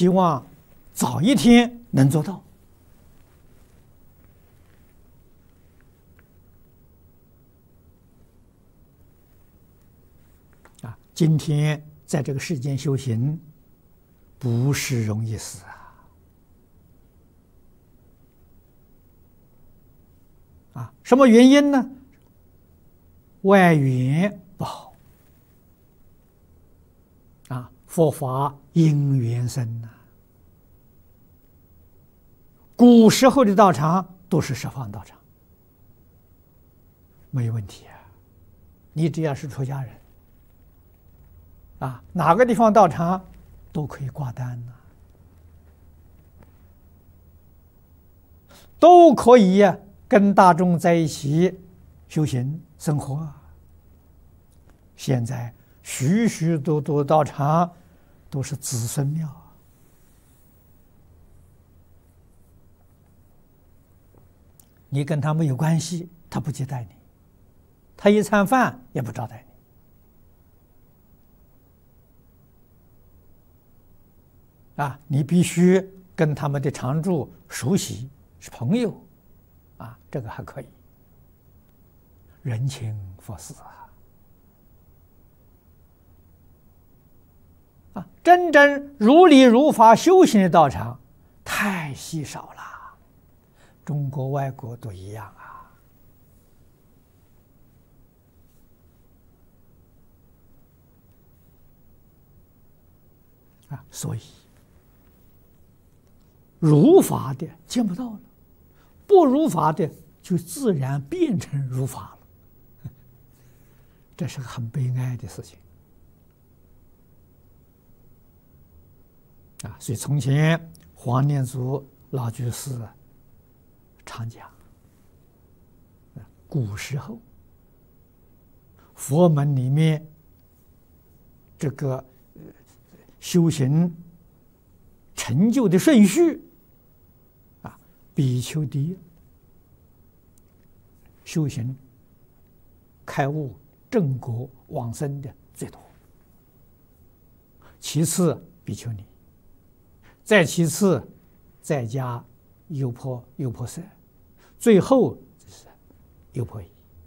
希望早一天能做到。今天在这个世间修行，不是容易事啊！什么原因呢？外缘不好啊，佛法因缘生呐。古时候的道场都是十方道场，没有问题啊。你只要是出家人啊，哪个地方道场都可以挂单呐，都可以呀，跟大众在一起修行生活。现在许许多多道场都是子孙庙，你跟他没有关系，他不接待你，他一餐饭也不招待你啊！你必须跟他们的常住熟悉，是朋友啊，这个还可以，人情佛事啊！真正如理如法修行的道场太稀少了，中国外国都一样啊！所以如法的见不到了，不如法的就自然变成如法了，这是个很悲哀的事情啊！所以从前黄念祖老居士常讲，古时候佛门里面这个修行成就的顺序啊，比丘第一，修行开悟正果往生的最多，其次比丘尼，再其次在家优婆塞，最后就是优婆夷。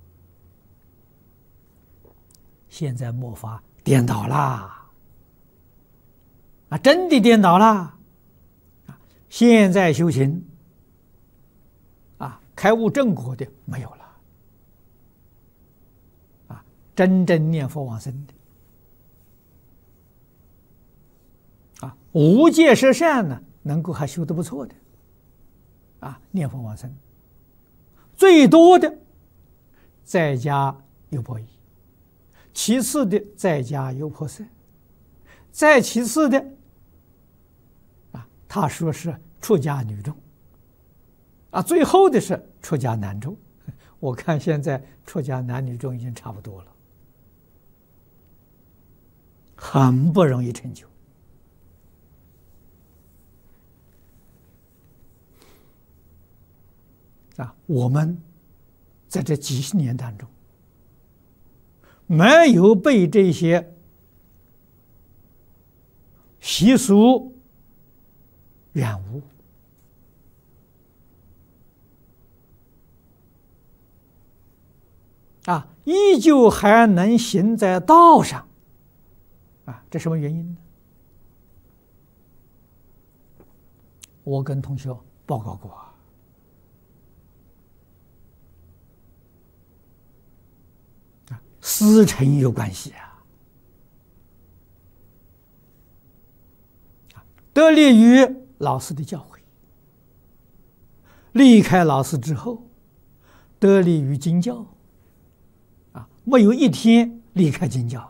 现在末法颠倒啦，啊，真的颠倒啦！啊，现在修行啊，开悟正果的没有了，啊，真正念佛往生的，啊，无戒十善呢，能够还修得不错的，啊，念佛往生，最多的在家优婆夷，其次的在家优婆塞，再其次的啊，他说是出家女众，啊，最后的是出家男众。我看现在出家男女众已经差不多了，很不容易成就。啊，我们在这几十年当中，没有被这些习俗染污，啊，依旧还能行在道上，啊，这什么原因呢？我跟同学报告过师承有关系得力于老师的教诲，离开老师之后，得力于经教，没有一天离开经教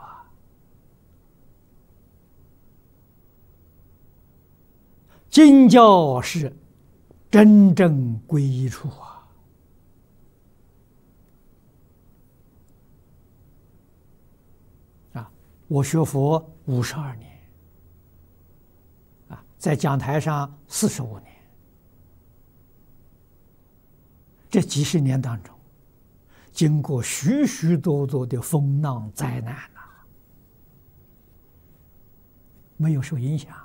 经教是真正皈依处我学佛52年，在讲台上45年，这几十年当中，经过许许多多的风浪灾难没有受影响。